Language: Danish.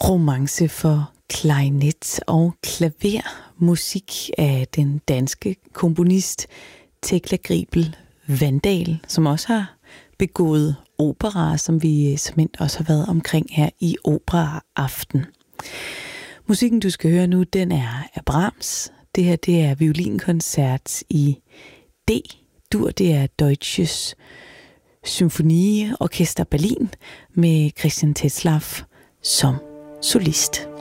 Romance for klarinet og klaver. Musik af den danske komponist Tekla Gribel Vandal, som også har begået opera, som vi simpelthen også har været omkring her i Operaaften. Musikken, du skal høre nu, den er af Brahms. Det her, det er violinkoncert i D-dur. Det er Deutsches Symphonieorchester Berlin med Christian Tetzlaff som solist.